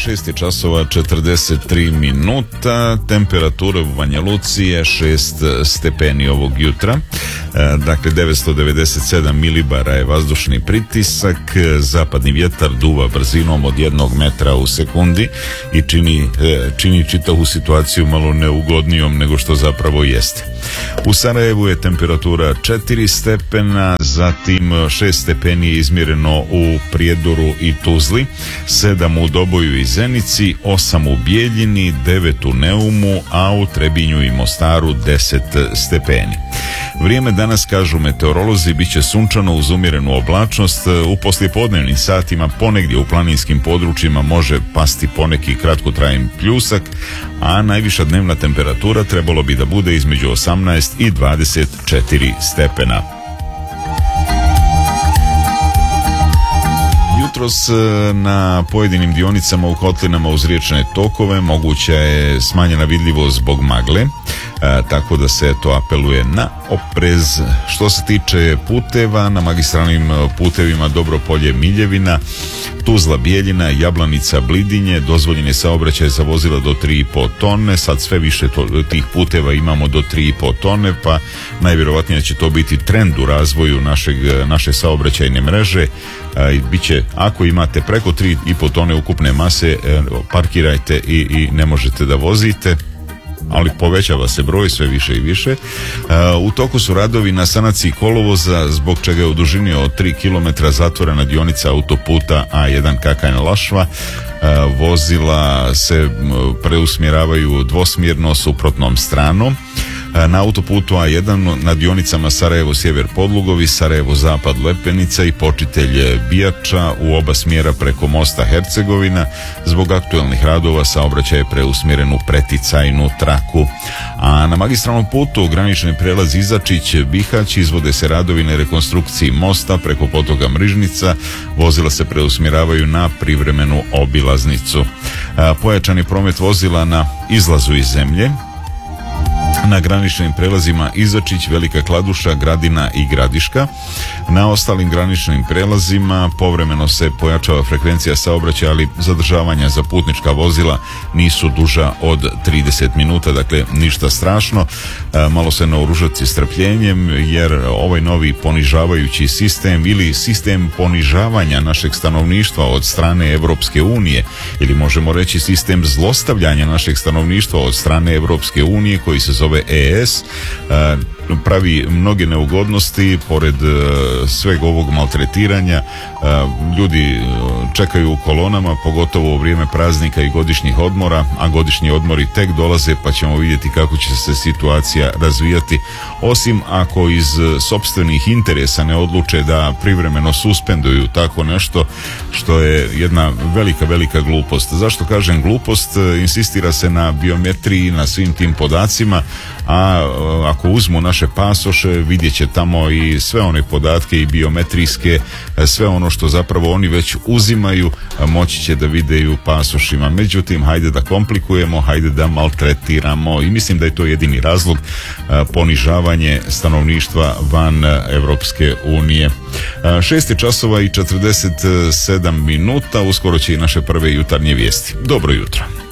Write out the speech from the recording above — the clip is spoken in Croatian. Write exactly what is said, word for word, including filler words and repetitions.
šest časova četrdeset tri minuta, temperatura u Banja Luci je šest stepeni ovog jutra, dakle devetsto devedeset sedam milibara je vazdušni pritisak, zapadni vjetar duva brzinom od jednog metra u sekundi i čini, čini čitavu situaciju malo neugodnijom nego što zapravo jeste. U Sarajevu je temperatura četiri stepena, zatim šest stepeni je izmjereno u Prijedoru i Tuzli, sedam u Doboju i Zenici, osam u Bijeljini, devet u Neumu, a u Trebinju i Mostaru deset stepeni. Vrijeme danas, kažu meteorolozi, bit će sunčano uz umjerenu oblačnost. U poslijepodnevnim satima ponegdje u planinskim područjima može pasti poneki kratkotrajan pljusak, a najviša dnevna temperatura trebalo bi da bude između osamnaest i dvadeset četiri stepena. Jutros na pojedinim dionicama u kotlinama uz riječne tokove moguća je smanjena vidljivost zbog magle, e, tako da se to apeluje na oprez. Što se tiče puteva, na magistralnim putevima Dobropolje Miljevina, Tuzla Bijeljina, Jablanica Blidinje dozvoljen je saobraćaj za vozila do tri i po tone. Sad sve više to, tih puteva imamo do tri i po tone, pa najvjerovatnije će to biti trend u razvoju našeg, naše saobraćajne mreže. E, biće, ako imate preko tri i po tone ukupne mase, e, parkirajte i, i ne možete da vozite, ali povećava se broj sve više i više. E, u toku su radovi na sanaciji kolovoza, zbog čega je u dužini od tri kilometra zatvorena dionica autoputa A jedan Kakanj-Lašva. E, vozila se preusmjeravaju dvosmjerno suprotnom stranom. Na autoputu A jedan na dionicama Sarajevo sjever Podlugovi, Sarajevo zapad Lepenica i Počitelj Bijača u oba smjera preko mosta Hercegovina. Zbog aktualnih radova saobraćaj je preusmjeren u preticajnu traku. A na magistralnom putu granični prijelaz Izačić Bihać izvode se radovi na rekonstrukciji mosta preko potoka Mrižnica. Vozila se preusmjeravaju na privremenu obilaznicu. Pojačani promet vozila na izlazu iz zemlje na graničnim prelazima Izačić, Velika Kladuša, Gradina i Gradiška. Na ostalim graničnim prelazima povremeno se pojačava frekvencija saobraćaja, ali zadržavanja za putnička vozila nisu duža od trideset minuta, dakle ništa strašno. E, malo se naoružati strpljenjem, jer ovaj novi ponižavajući sistem ili sistem ponižavanja našeg stanovništva od strane Evropske unije, ili možemo reći sistem zlostavljanja našeg stanovništva od strane Evropske unije, koji se zove E S, pravi mnoge neugodnosti. Pored sveg ovog maltretiranja, ljudi čekaju u kolonama, pogotovo u vrijeme praznika i godišnjih odmora, a godišnji odmori tek dolaze, pa ćemo vidjeti kako će se situacija razvijati, osim ako iz sopstvenih interesa ne odluče da privremeno suspenduju tako nešto, što je jedna velika, velika glupost. Zašto kažem glupost? Insistira se na biometriji, na svim tim podacima, a ako uzmu naše pasoše, vidjet će tamo i sve one podatke i biometrijske, sve ono što zapravo oni već uzimaju, moći će da vide i u pasošima. Međutim, hajde da komplikujemo, hajde da maltretiramo, i mislim da je to jedini razlog, ponižavanje stanovništva van Evropske unije. Šest časova i četrdeset sedam minuta, uskoro će i naše prve jutarnje vijesti. Dobro jutro.